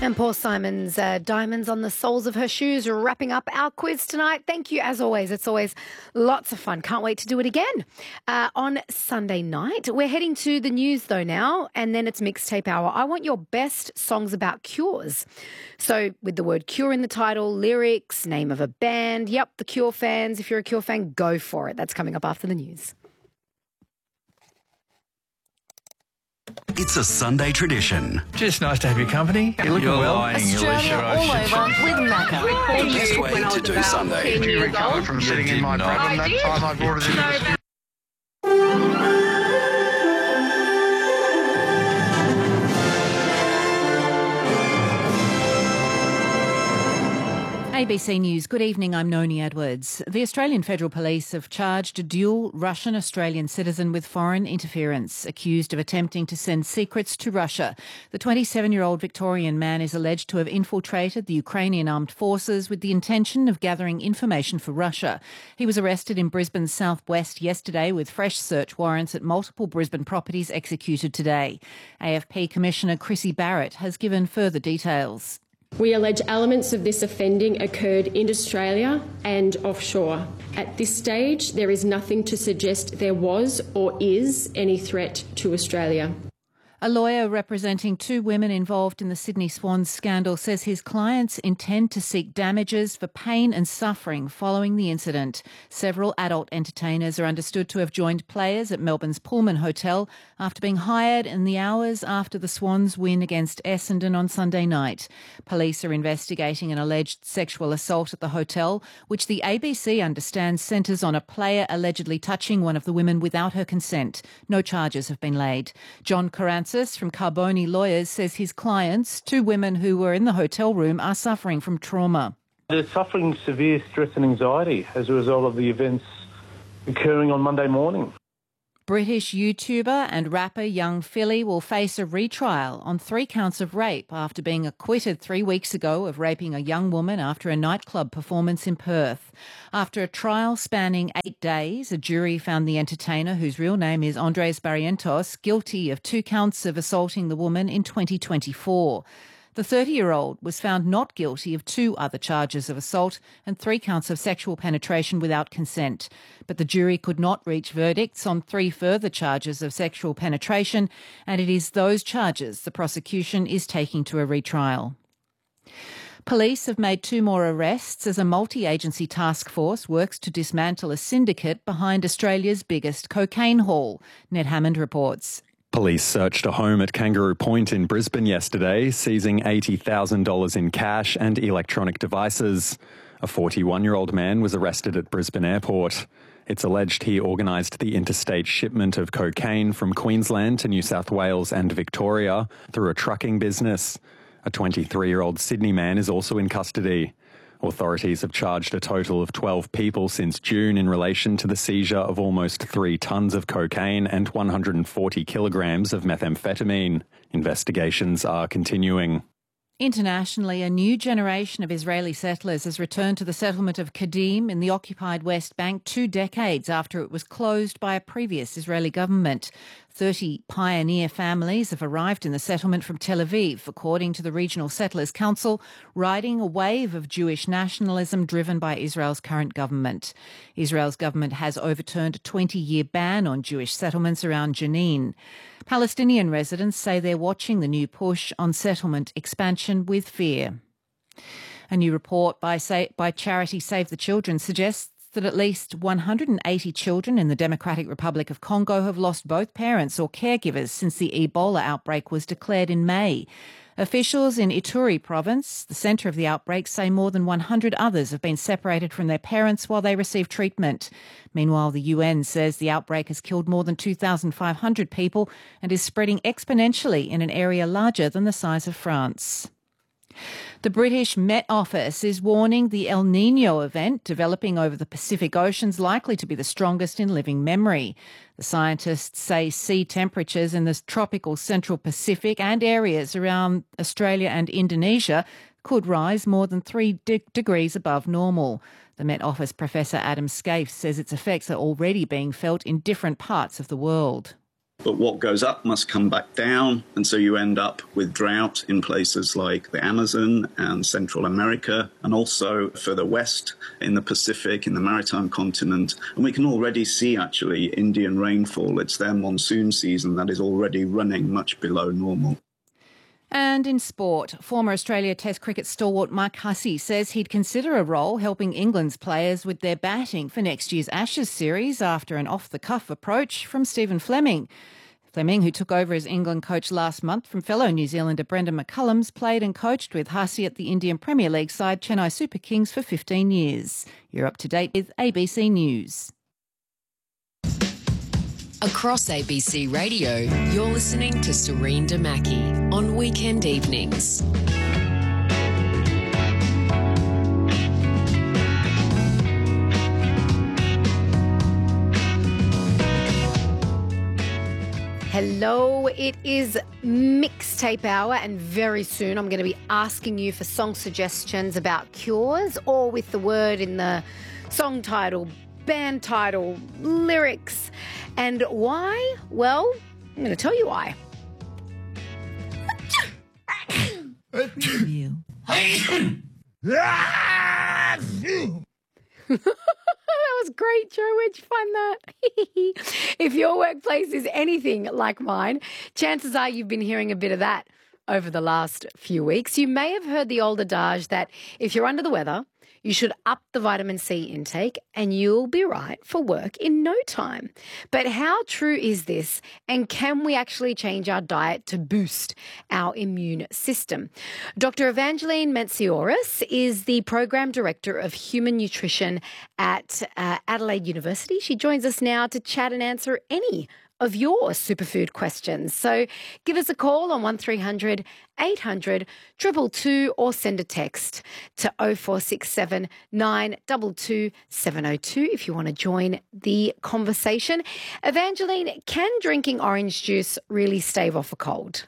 And Paul Simon's diamonds on the soles of her shoes wrapping up our quiz tonight. Thank you, as always. It's always lots of fun. Can't wait to do it again. On Sunday night, we're heading to the news, though, now, and then it's Mixtape Hour. I want your best songs about cures. So with the word cure in the title, lyrics, name of a band. Yep, the Cure fans. If you're a Cure fan, go for it. That's coming up after the news. It's a Sunday tradition. Just nice to have your company. You're looking well. Australia all over with Macca. The best way to do Sunday. Do you recover from sitting in my problem that time I brought it in? ABC News. Good evening, I'm Noni Edwards. The Australian Federal Police have charged a dual Russian-Australian citizen with foreign interference, accused of attempting to send secrets to Russia. The 27-year-old Victorian man is alleged to have infiltrated the Ukrainian armed forces with the intention of gathering information for Russia. He was arrested in Brisbane's southwest yesterday with fresh search warrants at multiple Brisbane properties executed today. AFP Commissioner Chrissy Barrett has given further details. We allege elements of this offending occurred in Australia and offshore. At this stage, there is nothing to suggest there was or is any threat to Australia. A lawyer representing two women involved in the Sydney Swans scandal says his clients intend to seek damages for pain and suffering following the incident. Several adult entertainers are understood to have joined players at Melbourne's Pullman Hotel after being hired in the hours after the Swans' win against Essendon on Sunday night. Police are investigating an alleged sexual assault at the hotel, which the ABC understands centres on a player allegedly touching one of the women without her consent. No charges have been laid. John Karantzis from Carboni Lawyers says his clients, two women who were in the hotel room, are suffering from trauma. They're suffering severe stress and anxiety as a result of the events occurring on Monday morning. British YouTuber and rapper Young Philly will face a retrial on 3 counts of rape after being acquitted 3 weeks ago of raping a young woman after a nightclub performance in Perth. After a trial spanning 8 days, a jury found the entertainer, whose real name is Andres Barrientos, guilty of 2 counts of assaulting the woman in 2024. The 30-year-old was found not guilty of 2 other charges of assault and 3 counts of sexual penetration without consent. But the jury could not reach verdicts on 3 further charges of sexual penetration, and it is those charges the prosecution is taking to a retrial. Police have made 2 more arrests as a multi-agency task force works to dismantle a syndicate behind Australia's biggest cocaine haul. Ned Hammond reports. Police searched a home at Kangaroo Point in Brisbane yesterday, seizing $80,000 in cash and electronic devices. A 41-year-old man was arrested at Brisbane Airport. It's alleged he organised the interstate shipment of cocaine from Queensland to New South Wales and Victoria through a trucking business. A 23-year-old Sydney man is also in custody. Authorities have charged a total of 12 people since June in relation to the seizure of almost 3 tonnes of cocaine and 140 kilograms of methamphetamine. Investigations are continuing. Internationally, a new generation of Israeli settlers has returned to the settlement of Kadim in the occupied West Bank 2 decades after it was closed by a previous Israeli government. 30 pioneer families have arrived in the settlement from Tel Aviv, according to the Regional Settlers Council, riding a wave of Jewish nationalism driven by Israel's current government. Israel's government has overturned a 20-year ban on Jewish settlements around Jenin. Palestinian residents say they're watching the new push on settlement expansion with fear. A new report by charity Save the Children suggests that at least 180 children in the Democratic Republic of Congo have lost both parents or caregivers since the Ebola outbreak was declared in May. Officials in Ituri province, the centre of the outbreak, say more than 100 others have been separated from their parents while they receive treatment. Meanwhile, the UN says the outbreak has killed more than 2,500 people and is spreading exponentially in an area larger than the size of France. The British Met Office is warning the El Niño event developing over the Pacific Ocean is likely to be the strongest in living memory. The scientists say sea temperatures in the tropical Central Pacific and areas around Australia and Indonesia could rise more than 3 degrees above normal. The Met Office Professor Adam Scaife says its effects are already being felt in different parts of the world. But what goes up must come back down, and so you end up with drought in places like the Amazon and Central America, and also further west in the Pacific, in the maritime continent. And we can already see, actually, Indian rainfall. It's their monsoon season that is already running much below normal. And in sport, former Australia Test cricket stalwart Mark Hussey says he'd consider a role helping England's players with their batting for next year's Ashes series after an off-the-cuff approach from Stephen Fleming. Fleming, who took over as England coach last month from fellow New Zealander Brendan McCullums, played and coached with Hussey at the Indian Premier League side Chennai Super Kings for 15 years. You're up to date with ABC News. Across ABC Radio, you're listening to Serene Damaki on weekend evenings. Hello, it is mixtape hour, and very soon I'm going to be asking you for song suggestions about cures or with the word in the song title, band title, lyrics. And why? Well, I'm going to tell you why. That was great, Joe. Where'd you find that? If your workplace is anything like mine, chances are you've been hearing a bit of that over the last few weeks. You may have heard the old adage that if you're under the weather, you should up the vitamin C intake and you'll be right for work in no time. But how true is this? And can we actually change our diet to boost our immune system? Dr. Evangeline Menciouras is the Program Director of Human Nutrition at Adelaide University. She joins us now to chat and answer any of your superfood questions. So give us a call on 1300 800 222 or send a text to 0467 922 702 if you want to join the conversation. Evangeline, can drinking orange juice really stave off a cold?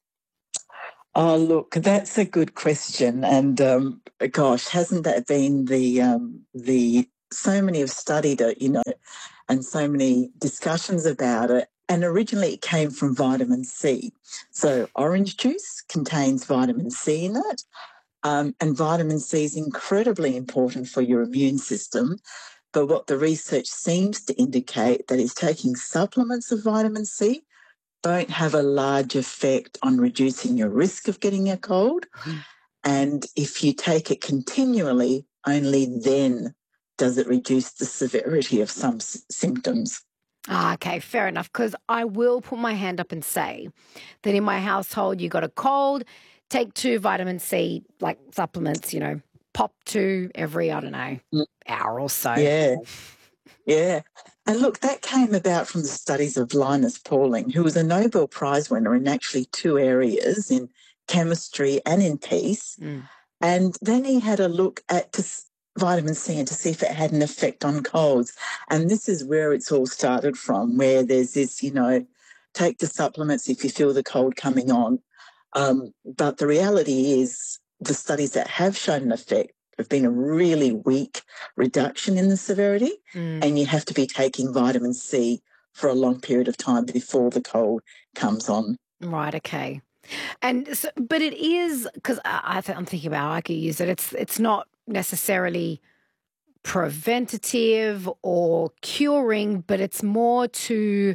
Oh, look, that's a good question. And gosh, hasn't that been the so many have studied it, and so many discussions about it. And originally it came from vitamin C. So orange juice contains vitamin C in it. And vitamin C is incredibly important for your immune system. But what the research seems to indicate that is taking supplements of vitamin C don't have a large effect on reducing your risk of getting a cold. And if you take it continually, only then does it reduce the severity of some symptoms. Okay, fair enough, because I will put my hand up and say that in my household, you got a cold, take 2 vitamin C, like supplements, pop 2 every, hour or so. Yeah. And look, that came about from the studies of Linus Pauling, who was a Nobel Prize winner in actually 2 areas, in chemistry and in peace. And then he had a look at vitamin C and to see if it had an effect on colds. And this is where it's all started from, where there's this, take the supplements if you feel the cold coming on. But the reality is the studies that have shown an effect have been a really weak reduction in the severity, and you have to be taking vitamin C for a long period of time before the cold comes on. Right, okay. And so, but it is, because I'm thinking about how I could use it, it's not necessarily preventative or curing, but it's more to,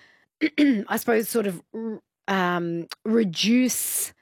I suppose, sort of reduce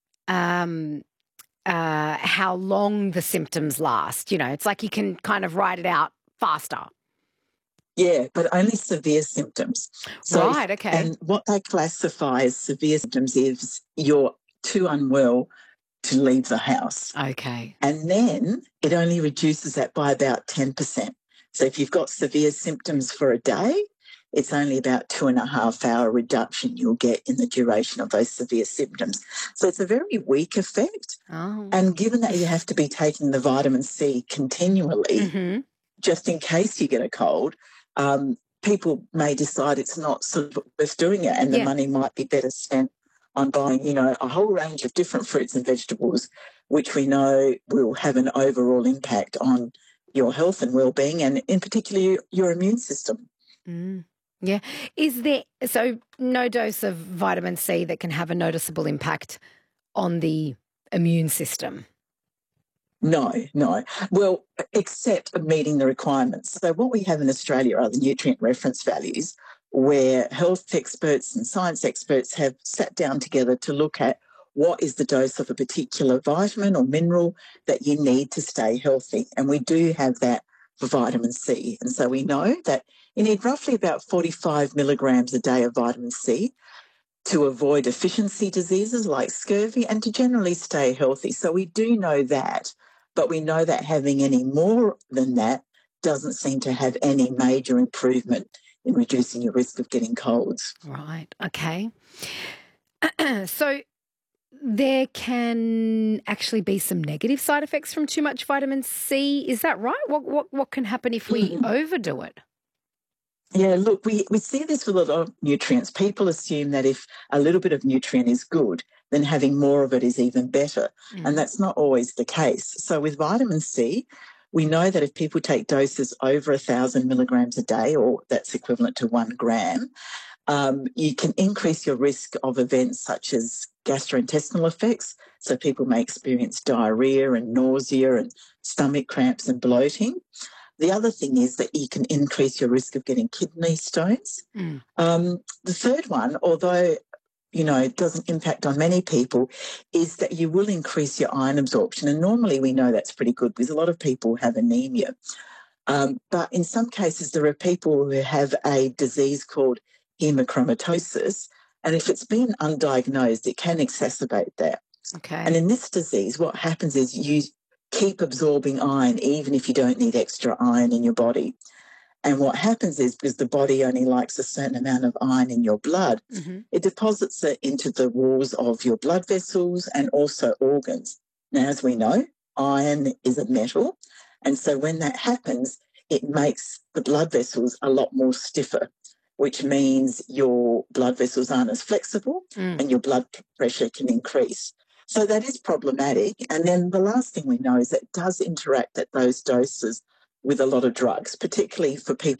how long the symptoms last. It's like you can kind of ride it out faster. Yeah, but only severe symptoms. Right, okay. And what they classify as severe symptoms is you're too unwell to leave the house. Okay. And then it only reduces that by about 10%. So if you've got severe symptoms for a day, it's only about 2.5 hour reduction you'll get in the duration of those severe symptoms. So it's a very weak effect. Oh. And given that you have to be taking the vitamin C continually, just in case you get a cold, people may decide it's not sort of worth doing it, and the money might be better spent on buying, a whole range of different fruits and vegetables, which we know will have an overall impact on your health and well-being, and in particular your immune system. Yeah. Is there, so no dose of vitamin C that can have a noticeable impact on the immune system? No. Well, except meeting the requirements. So what we have in Australia are the nutrient reference values, where health experts and science experts have sat down together to look at what is the dose of a particular vitamin or mineral that you need to stay healthy. And we do have that for vitamin C. And so we know that you need roughly about 45 milligrams a day of vitamin C to avoid deficiency diseases like scurvy and to generally stay healthy. So we do know that, but we know that having any more than that doesn't seem to have any major improvement in reducing your risk of getting colds. Right, okay. So there can actually be some negative side effects from too much vitamin C. Is that right? What can happen if we overdo it? Yeah, look, we see this with a lot of nutrients. People assume that if a little bit of nutrient is good, then having more of it is even better. And that's not always the case. So with vitamin C, we know that if people take doses over 1,000 milligrams a day, or that's equivalent to 1 gram, you can increase your risk of events such as gastrointestinal effects. So people may experience diarrhea and nausea and stomach cramps and bloating. The other thing is that you can increase your risk of getting kidney stones. The third one, although, it doesn't impact on many people, is that you will increase your iron absorption. And normally we know that's pretty good because a lot of people have anemia. But in some cases, there are people who have a disease called hemochromatosis. And if it's been undiagnosed, it can exacerbate that. Okay. And in this disease, what happens is you keep absorbing iron even if you don't need extra iron in your body. And what happens is, because the body only likes a certain amount of iron in your blood, it deposits it into the walls of your blood vessels and also organs. Now, as we know, iron is a metal. And so when that happens, it makes the blood vessels a lot more stiffer, which means your blood vessels aren't as flexible and your blood pressure can increase. So that is problematic. And then the last thing we know is that it does interact at those doses with a lot of drugs, particularly for people